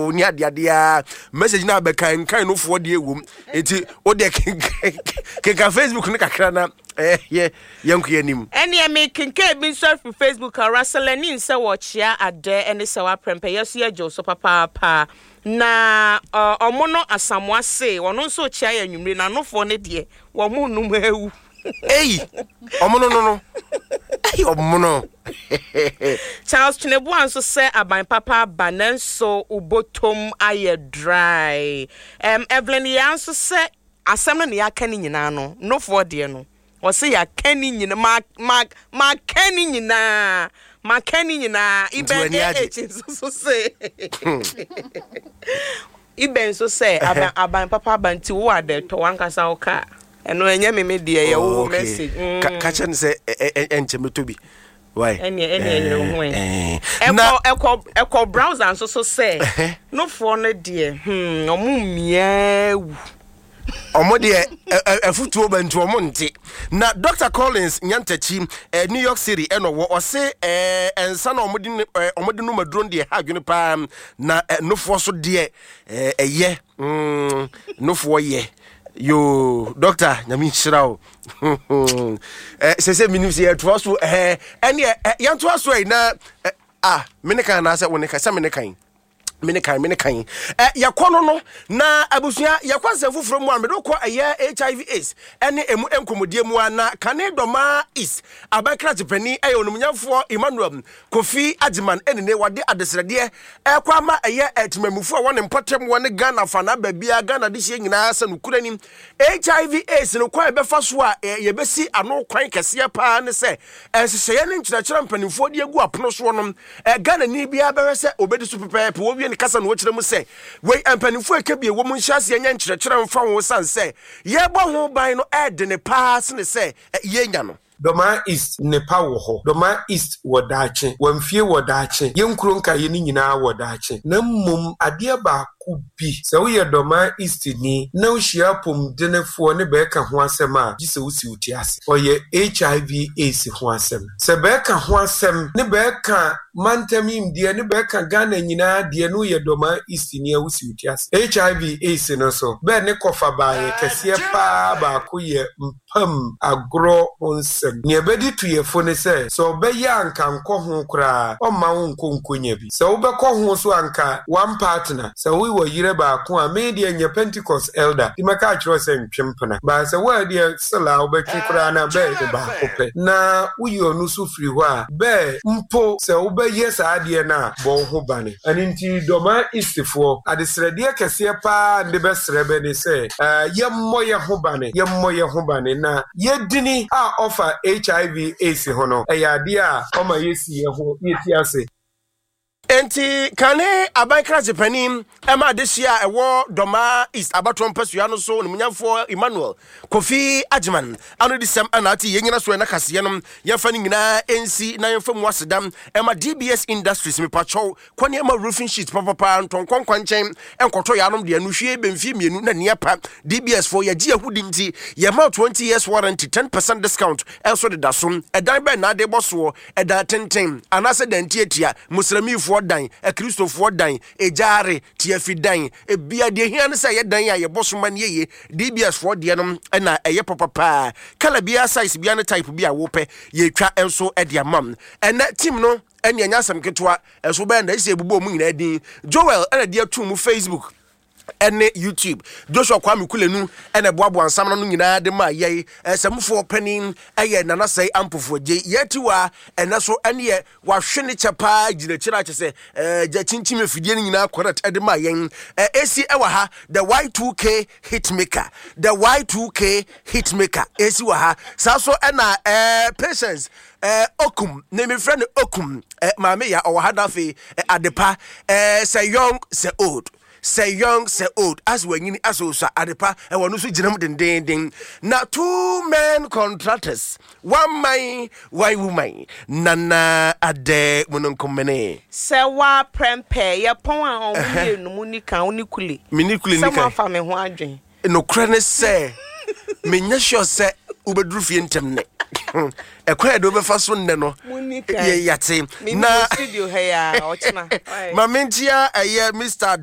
o ni ade message na be kan no fo de ewom enti o de kenka Facebook ne kakra na yanku yanim ene me kenka bi so for Facebook araselani nse wo chia ade ene se wa prempe yeso ye jo so papa na omono asamwa se wono nso chia ya nwumre na nofo ne de wo mu num ewu omono no omono Charles Chinebu anso say aban papa banenso ubotom aye dry Evelyn yanso say asem no ya kani nyina no for de no o say ya kani nyina ma kani nyina iben so say iben so say aban papa banti wo ade to wankasa wo ka eno enye me de ye wo message ka chen say enchemeto why Echo browser so say no for no de omumia omo de afutuo bantu omo nte na Dr. Collins Nyantachi New York City eno wo say ensa na omo de no madron de ha adwene pa na nofo so de eye nofo ye yo doctor nyami shirawo se minim se to so ene yanto aso na meneka na se wonika se meneka yakono no na abusua yakwanse fufuro mu amedo ko HIV AIDS ene emu enkomodie mu na kane doma is abakra tipani onumnyafo Emmanuel Kofi Ajiman enene wade adesrede ekwa ma etimamufu wone mpotem wone Ghana fa na babia Ghana de hye nyina asa no kurani HIV AIDS no kwa ebefa so a yebesi ano kwan kese pa ne se ensehye ne nkyerɛkyerɛ mpanimfo de agu apono so no Ghana ni bia bɛhwɛ obedi so pepepe wo wie ne kasa no kyerɛ mu se we mpanimfo ekebie wo mu nhyase anya nkyerɛkyerɛ mfa wo san se yɛbɔ ho ban no ɛde ne pass ne se yenya no Doma East Nepa wo ho Doma East wodache wamfie wodache yenkuro nka ye ni nyina wodache na mmom ade ba bi se wo ye Doma East ni na wo hia pom denefo ne be ka ho asem a gise wo si uti ase oye HIV AIDS ho asem se be ka ho asem ne be ka mantamim de ne be ka Ghana nyina de no ye Doma East ni a wo si uti ase HIV AIDS no so be ne kofa ba ye kese pa ba ko ye mpam agro ons ne bedi tuyefo ne se so obeya anka nkọ ho kra o ma wo nkonkonya bi se obekọ ho so anka one partner se we wo yire ba ko a media nya Pentecost elder di maka akiro se ntwempena ba se wa de sala obetwe kra na be ba kope na uyi onu so firi ho a be mpo se obeye sa ade na bo ho bane aninti Doma istifo adesrede kese pa de be srebe ne se yemmo ye ho bane na yedini a offer HIV AIDS hono eyade a oma yesi ye ho yeti ase enti kane abankra Japanim ema desia ewo Doma East abaton pasua no so numunyamfo Emmanuel Kofi Ajiman ano disem anati yenyina so na kase no yemfa ni nyina ensi na yemfa mu asedam ema DBS Industries me pacho kwani ema roofing sheet papa ntonkonkwanchen enkoto ya nom de anuhwie bemfie mienu na nepa DBS for ye ahudi nti ye ma 20 years warranty 10% discount also de dasom edan be na de boso eda tenten anase dantietia muslimifo dan Christopher dan ejare tiafidan bia de hia ne say dan ya ye bosoma ne ye DBS for de no na eye papa kala bia size bia ne type bia wo pe ye twa enso e de amam ena team no ene anya sam ketwa enso be na ise ebubo mu nyina din Joel ena de atu mu Facebook ene YouTube Joshua Kwame Kulenu ene boabo ansam no nyina de ma ye samfo panin eye nana sai ampofo je yetiwa ene so ene wa hwene chepa ginachira chese ja chinchim afidie nyina correct de ma yen esi ewa ha the Y2K hitmaker esi wa ha saso ena patience okum ne me friend okum maame ya o hada fe adepa say young say old say young, say old, as when you as also adepa, and one who jam ding. Now 2 men contractors, 1 man, 1 woman, nana ade mononkomene. Sewa prempe, ya pon on munika unikuli. Minikuli nika. Sama fa me ho adwen. No krene se, me nya sure se ubedru fie ntemne. Ekwa do be fa so nne no. Ye yate. Na studio he ya ochina. Mamentia Mr.